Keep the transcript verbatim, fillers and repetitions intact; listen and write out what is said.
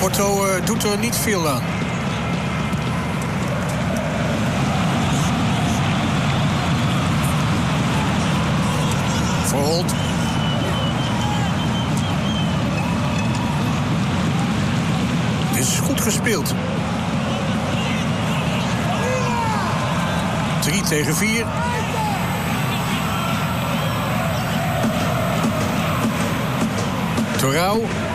Otto uh, doet er niet veel aan. Verholt. Dit is goed gespeeld. Drie tegen vier. Torau.